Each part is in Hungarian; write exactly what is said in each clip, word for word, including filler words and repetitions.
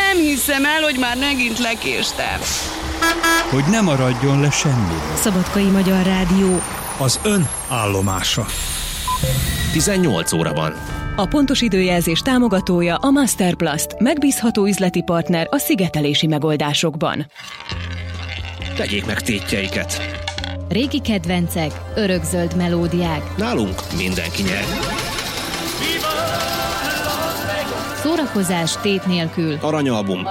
Nem hiszem el, hogy már megint lekéstem. Hogy ne maradjon le semmi. Szabadkai Magyar Rádió. Az ön állomása. tizennyolc óra van. A pontos időjelzés támogatója a Masterplast, megbízható üzleti partner a szigetelési megoldásokban. Tegyék meg tétjeiket. Régi kedvencek, örökzöld melódiák. Nálunk mindenki nyer. Szórakozás tét nélkül. Aranyalbum.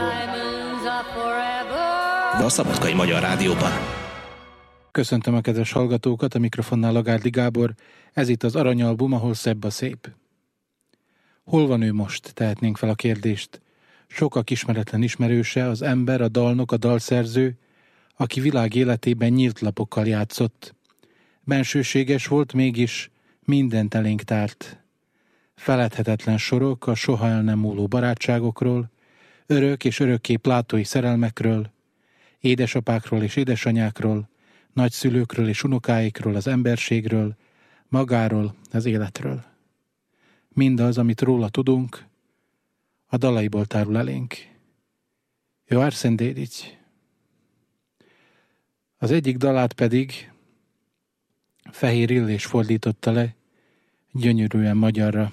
De a Szabadkai Magyar Rádióban. Köszöntöm a kedves hallgatókat, a mikrofonnál Lagárdi Gábor. Ez itt az Aranyalbum, ahol szebb a szép. Hol van ő most? Tehetnénk fel a kérdést. Sokak ismeretlen ismerőse, az ember, a dalnok, a dalszerző, aki világ életében nyílt lapokkal játszott. Bensőséges volt, mégis mindent elénk tárt. Feledhetetlen sorok a soha el nem múló barátságokról, örök és örökképp látói szerelmekről, édesapákról és édesanyákról, nagyszülőkről és unokáikról, az emberségről, magáról, az életről. Mindaz, amit róla tudunk, a dalaiból tárul elénk. Jó Arszen Dédics. Az egyik dalát pedig Fehér Illés fordította le, gyönyörűen magyarra.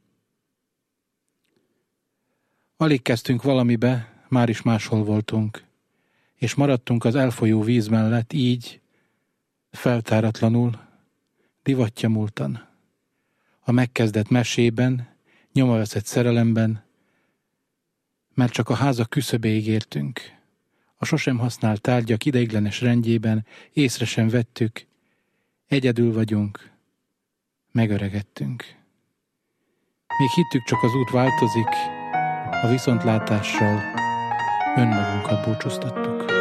Alig kezdtünk valamibe, már is máshol voltunk, és maradtunk az elfolyó víz mellett, így, feltáratlanul, divatja múltan. A megkezdett mesében, nyomaveszett szerelemben, mert csak a házak küszöbéig értünk. A sosem használt tárgyak ideiglenes rendjében észre sem vettük, egyedül vagyunk, megöregettünk. Még hittük, csak az út változik, a viszontlátással önmagunkat búcsúztattuk.